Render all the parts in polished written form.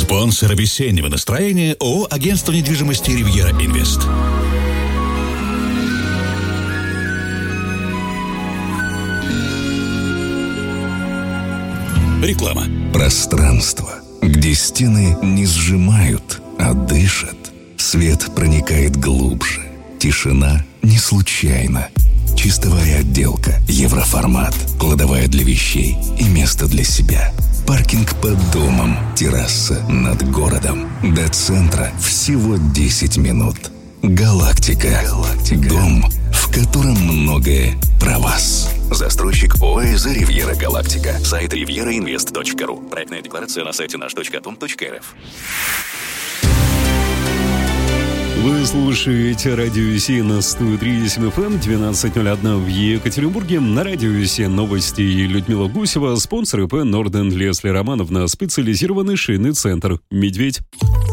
Спонсор весеннего настроения ООО «Агентство недвижимости Ривьера Инвест». Реклама. Пространство, где стены не сжимают, а дышат. Свет проникает глубже. Тишина не случайна. Чистовая отделка, евроформат, кладовая для вещей и место для себя. Паркинг под домом, терраса над городом. До центра всего 10 минут. Галактика. Дом, в котором многое про вас. Застройщик ОАЭ «Ривьера Галактика». Сайт rivierainvest.ru. Проектная декларация на сайте наш.дом.рф. Вы слушаете радио СИ на 103,7 FM, 12:01 в Екатеринбурге. На радио СИ новости Людмила Гусева, спонсор ИП Норден Лесли Романовна, специализированный шейный центр «Медведь».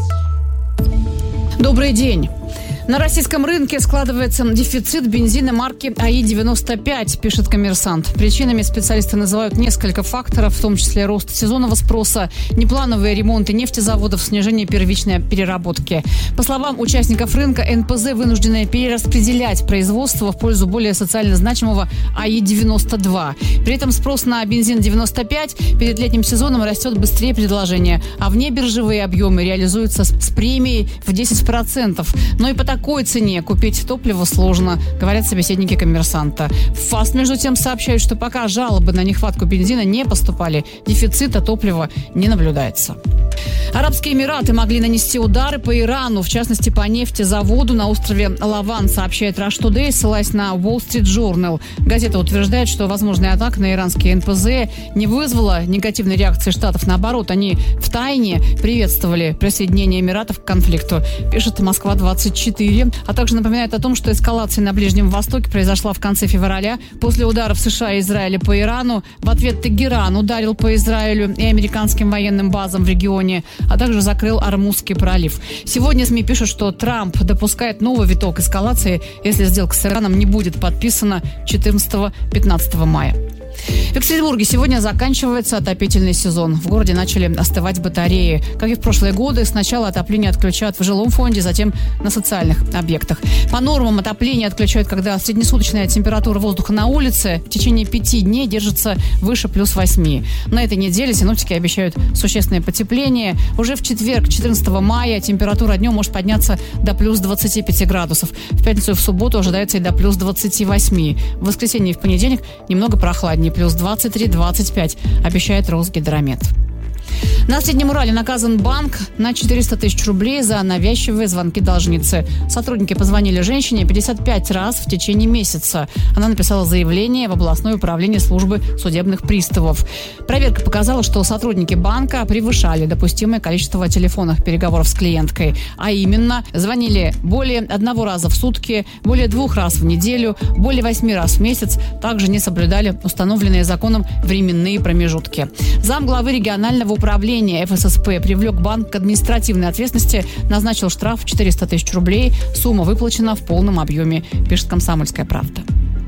Добрый день. На российском рынке складывается дефицит бензина марки АИ-95, пишет «Коммерсант». Причинами специалисты называют несколько факторов, в том числе рост сезонного спроса, неплановые ремонты нефтезаводов, снижение первичной переработки. По словам участников рынка, НПЗ вынуждены перераспределять производство в пользу более социально значимого АИ-92. При этом спрос на бензин 95 перед летним сезоном растет быстрее предложения, а внебиржевые объемы реализуются с премией в 10%. Но и по такой цене купить топливо сложно, говорят собеседники «Коммерсанта». ФАС, между тем, сообщает, что пока жалобы на нехватку бензина не поступали, дефицита топлива не наблюдается. Арабские Эмираты могли нанести удары по Ирану, в частности, по нефтезаводу на острове Лаван, сообщает Rush Today, ссылаясь на Wall Street Journal. Газета утверждает, что возможная атака на иранские НПЗ не вызвала негативной реакции Штатов. Наоборот, они втайне приветствовали присоединение Эмиратов к конфликту, пишет Москва-24. А также напоминает о том, что эскалация на Ближнем Востоке произошла в конце февраля после ударов США и Израиля по Ирану. В ответ Тегеран ударил по Израилю и американским военным базам в регионе, а также закрыл Ормузский пролив. Сегодня СМИ пишут, что Трамп допускает новый виток эскалации, если сделка с Ираном не будет подписана 14-15 мая. В Екатеринбурге сегодня заканчивается отопительный сезон. В городе начали остывать батареи. Как и в прошлые годы, сначала отопление отключают в жилом фонде, затем на социальных объектах. По нормам отопление отключают, когда среднесуточная температура воздуха на улице в течение 5 дней держится выше плюс 8. На этой неделе синоптики обещают существенное потепление. Уже в четверг, 14 мая, температура днем может подняться до плюс 25 градусов. В пятницу и в субботу ожидается и до плюс 28. В воскресенье и в понедельник немного прохладнее. Плюс 23-25, обещает Росгидромет. На Среднем Урале наказан банк на 400 тысяч рублей за навязчивые звонки должницы. Сотрудники позвонили женщине 55 раз в течение месяца. Она написала заявление в областное управление службы судебных приставов. Проверка показала, что сотрудники банка превышали допустимое количество телефонных переговоров с клиенткой. А именно, звонили более 1 раза в сутки, более 2 раз в неделю, более 8 раз в месяц. Также не соблюдали установленные законом временные промежутки. Замглавы регионального управления ФССП привлек банк к административной ответственности, назначил штраф в 400 тысяч рублей. Сумма выплачена в полном объеме, пишет «Комсомольская правда».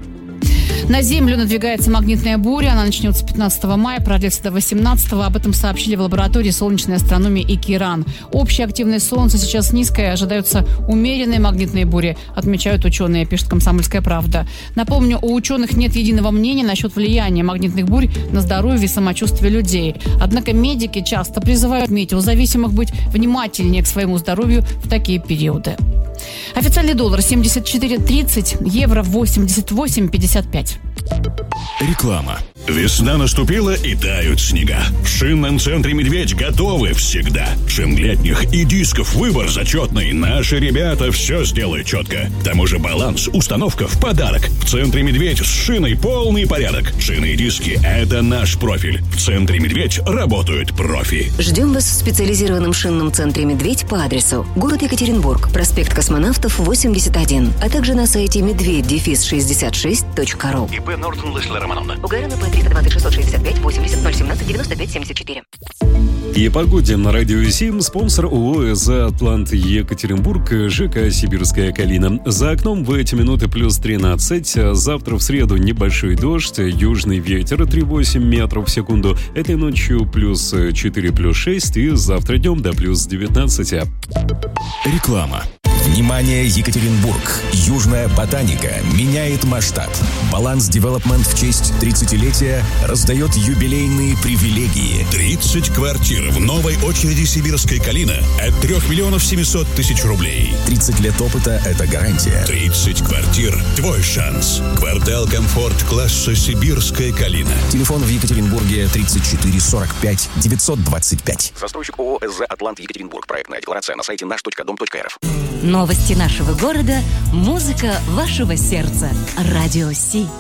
На Землю надвигается магнитная буря. Она начнется 15 мая, продлится до 18-го. Об этом сообщили в лаборатории солнечной астрономии ИКИРАН. Общая активность Солнца сейчас низкая. Ожидаются умеренные магнитные бури, отмечают ученые, пишет «Комсомольская правда». Напомню, у ученых нет единого мнения насчет влияния магнитных бурь на здоровье и самочувствие людей. Однако медики часто призывают метеозависимых быть внимательнее к своему здоровью в такие периоды. Официальный доллар 74.30, евро 88.55. Реклама. Весна наступила и тают снега. В шинном центре «Медведь» готовы всегда. Шин летних и дисков выбор зачетный. Наши ребята все сделают четко. К тому же баланс, установка в подарок. В центре «Медведь» с шиной полный порядок. Шины и диски – это наш профиль. В центре «Медведь» работают профи. Ждем вас в специализированном шинном центре «Медведь» по адресу город Екатеринбург, проспект Космонавтов, 81, а также на сайте медведь-66.ру. ИП Норден Лесли Романовна. УГРН ПН 320 665 80 017 95 74. И погоде на радио 7 спонсор ООО «ЭЗА Атлант Екатеринбург», ЖК «Сибирская калина». За окном в эти минуты плюс 13. Завтра в среду небольшой дождь, южный ветер 3,8 метров в секунду. Этой ночью плюс 4, плюс 6 и завтра днем до плюс 19. Реклама. Внимание, Екатеринбург! Южная ботаника меняет масштаб. Баланс Девелопмент в честь 30-летия раздает юбилейные привилегии. 30 квартир в новой очереди «Сибирская калина» от 3 миллионов 700 тысяч рублей. 30 лет опыта – это гарантия. 30 квартир – твой шанс. Квартал «Комфорт» класса «Сибирская калина». Телефон в Екатеринбурге 34 45 925. Застройщик ООО «ЭЗА Атлант Екатеринбург». Проектная декларация на сайте наш.дом.рф. Новости нашего города, музыка вашего сердца. Радио Си.